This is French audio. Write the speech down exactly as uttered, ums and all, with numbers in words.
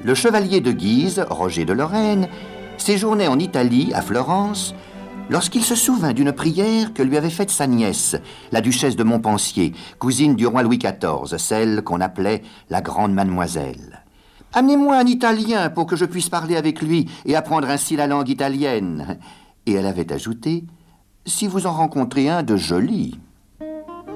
le chevalier de Guise, Roger de Lorraine, séjournait en Italie, à Florence, lorsqu'il se souvint d'une prière que lui avait faite sa nièce, la duchesse de Montpensier, cousine du roi Louis quatorze, celle qu'on appelait la grande mademoiselle. « Amenez-moi un Italien pour que je puisse parler avec lui et apprendre ainsi la langue italienne. » Et elle avait ajouté « Si vous en rencontrez un de joli. »